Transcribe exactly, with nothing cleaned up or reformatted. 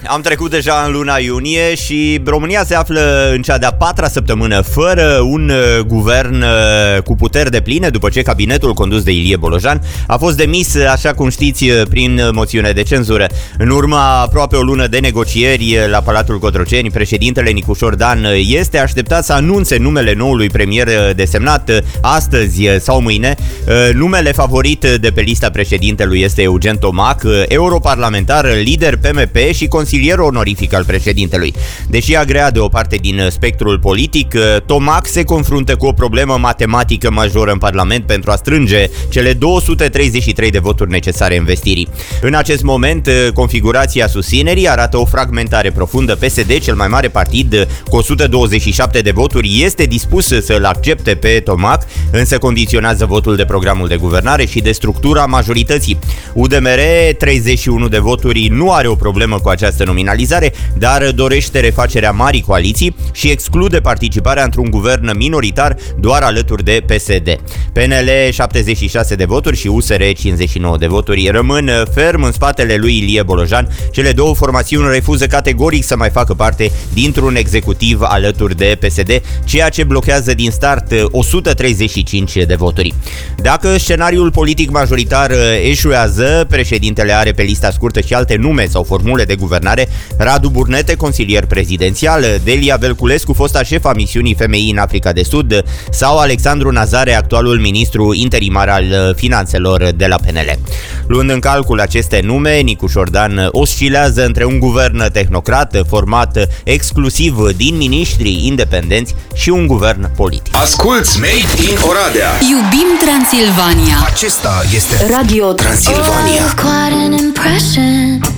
Am trecut deja în luna iunie și România se află în cea de-a patra săptămână fără un guvern cu puteri depline, după ce cabinetul condus de Ilie Bolojan a fost demis, așa cum știți, prin moțiune de cenzură. În urma aproape o lună de negocieri la Palatul Cotroceni, președintele Nicușor Dan este așteptat să anunțe numele noului premier desemnat astăzi sau mâine. Numele favorit de pe lista președintelui este Eugen Tomac, europarlamentar, lider P M P și consilier onorific al președintelui. Deși agrea de o parte din spectrul politic, Tomac se confruntă cu o problemă matematică majoră în Parlament pentru a strânge cele două sute treizeci și trei de voturi necesare investirii. În acest moment, configurația susținerii arată o fragmentare profundă. P S D, cel mai mare partid cu o sută douăzeci și șapte de voturi, este dispus să-l accepte pe Tomac, însă condiționează votul de programul de guvernare și de structura majorității. U D M R, treizeci și unu de voturi, nu are o problemă cu această nominalizare, dar dorește refacerea marii coaliții și exclude participarea într-un guvern minoritar doar alături de P S D. P N L, șaptezeci și șase de voturi și U S R, cincizeci și nouă de voturi, rămân ferm în spatele lui Ilie Bolojan. Cele două formațiuni refuză categoric să mai facă parte dintr-un executiv alături de P S D, ceea ce blochează din start o sută treizeci și cinci de voturi. Dacă scenariul politic majoritar eșuează, președintele are pe lista scurtă și alte nume sau formule de guvernare: Radu Burnete, consilier prezidențial, Delia Velculescu, fosta șefa misiunii F M I în Africa de Sud, sau Alexandru Nazare, actualul ministru interimar al finanțelor de la P N L. Luând în calcul aceste nume, Nicușor Dan oscilează între un guvern tehnocrat format exclusiv din miniștri independenți și un guvern politic. Asculți Made in Oradea. Iubim Transilvania. Acesta este Radio Transilvania. Oh, quite an impression.